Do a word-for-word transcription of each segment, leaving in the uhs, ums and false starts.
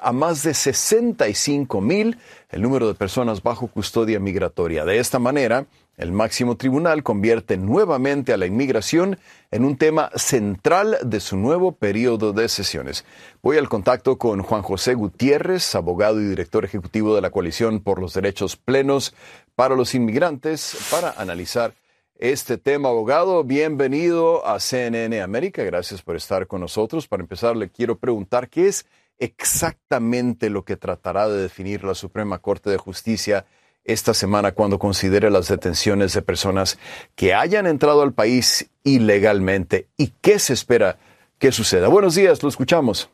a más de sesenta y cinco mil el número de personas bajo custodia migratoria. De esta manera, el máximo tribunal convierte nuevamente a la inmigración en un tema central de su nuevo periodo de sesiones. Voy al contacto con Juan José Gutiérrez, abogado y director ejecutivo de la Coalición por los Derechos Plenos para los Inmigrantes, para analizar este tema. Abogado, bienvenido a C N N América. Gracias por estar con nosotros. Para empezar, le quiero preguntar qué es exactamente lo que tratará de definir la Suprema Corte de Justicia esta semana cuando considere las detenciones de personas que hayan entrado al país ilegalmente y qué se espera que suceda. Buenos días, lo escuchamos.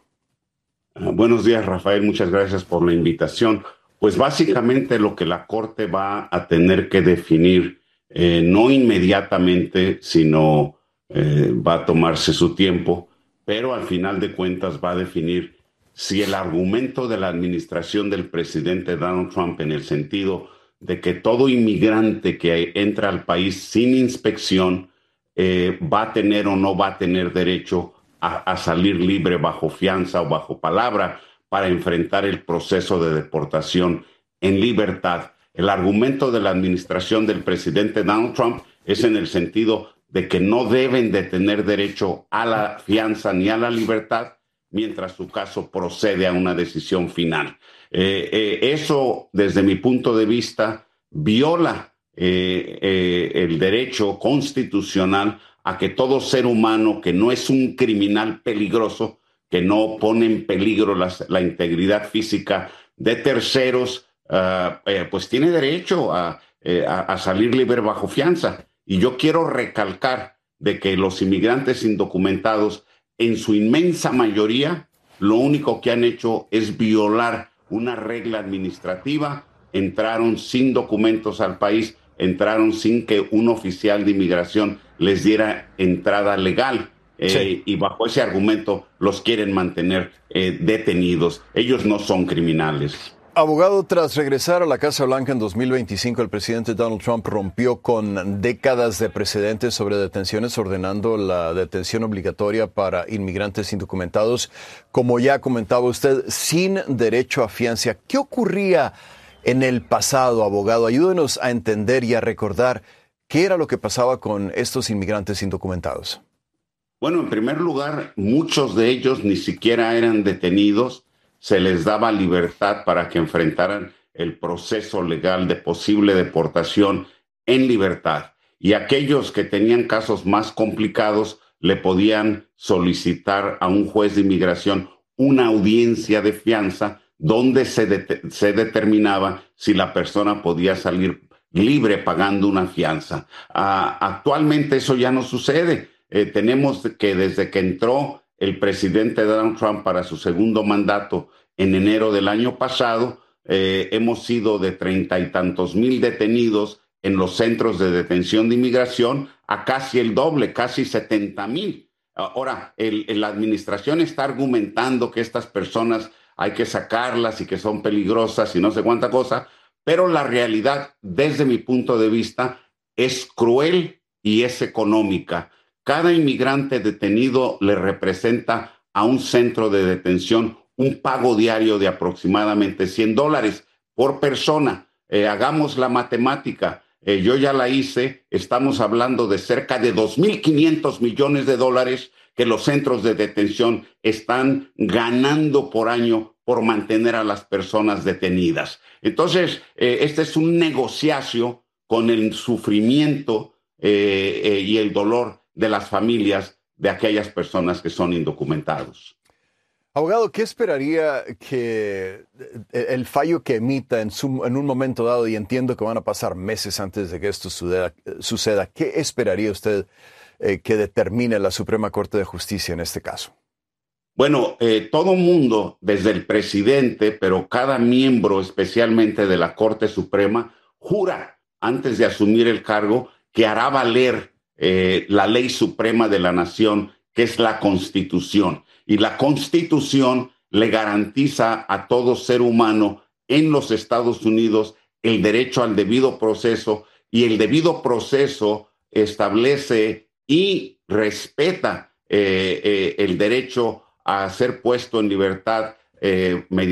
Uh, buenos días, Rafael. Muchas gracias por la invitación. Pues básicamente lo que la Corte va a tener que definir, eh, no inmediatamente, sino eh, va a tomarse su tiempo, pero al final de cuentas va a definir si el argumento de la administración del presidente Donald Trump en el sentido de que todo inmigrante que entra al país sin inspección eh, va a tener o no va a tener derecho a, a salir libre bajo fianza o bajo palabra para enfrentar el proceso de deportación en libertad. El argumento de la administración del presidente Donald Trump es en el sentido de que no deben de tener derecho a la fianza ni a la libertad mientras su caso procede a una decisión final. Eh, eh, eso, desde mi punto de vista, viola eh, eh, el derecho constitucional a que todo ser humano que no es un criminal peligroso, que no pone en peligro la, la integridad física de terceros, uh, eh, pues tiene derecho a, eh, a, a salir libre bajo fianza. Y yo quiero recalcar de que los inmigrantes indocumentados, en su inmensa mayoría, lo único que han hecho es violar una regla administrativa. Entraron sin documentos al país, entraron sin que un oficial de inmigración les diera entrada legal. Eh, sí. Y bajo ese argumento los quieren mantener eh, detenidos. Ellos no son criminales. Abogado, tras regresar a la Casa Blanca en dos mil veinticinco, el presidente Donald Trump rompió con décadas de precedentes sobre detenciones, ordenando la detención obligatoria para inmigrantes indocumentados, como ya comentaba usted, sin derecho a fianza. ¿Qué ocurría en el pasado, abogado? Ayúdenos a entender y a recordar qué era lo que pasaba con estos inmigrantes indocumentados. Bueno, en primer lugar, muchos de ellos ni siquiera eran detenidos. Se les daba libertad para que enfrentaran el proceso legal de posible deportación en libertad. Y aquellos que tenían casos más complicados le podían solicitar a un juez de inmigración una audiencia de fianza donde se, de- se determinaba si la persona podía salir libre pagando una fianza. Ah, actualmente eso ya no sucede. Eh, tenemos que desde que entró el presidente Donald Trump para su segundo mandato en enero del año pasado, eh, hemos sido de treinta y tantos mil detenidos en los centros de detención de inmigración a casi el doble, casi setenta mil. Ahora, el, el, la administración está argumentando que estas personas hay que sacarlas y que son peligrosas y no sé cuánta cosa, pero la realidad, desde mi punto de vista, es cruel y es económica. Cada inmigrante detenido le representa a un centro de detención un pago diario de aproximadamente cien dólares por persona. Eh, hagamos la matemática. Eh, yo ya la hice. Estamos hablando de cerca de dos mil quinientos millones de dólares que los centros de detención están ganando por año por mantener a las personas detenidas. Entonces, eh, este es un negociacio con el sufrimiento eh, eh, y el dolor de las familias de aquellas personas que son indocumentados. Abogado, ¿qué esperaría que el fallo que emita en, su, en un momento dado, y entiendo que van a pasar meses antes de que esto suceda, suceda qué esperaría usted eh, que determine la Suprema Corte de Justicia en este caso? Bueno, eh, todo mundo, desde el presidente, pero cada miembro especialmente de la Corte Suprema, jura antes de asumir el cargo que hará valer eh, la ley suprema de la nación, que es la Constitución. Y la Constitución le garantiza a todo ser humano en los Estados Unidos el derecho al debido proceso, y el debido proceso establece y respeta eh, eh, el derecho a ser puesto en libertad eh, mediante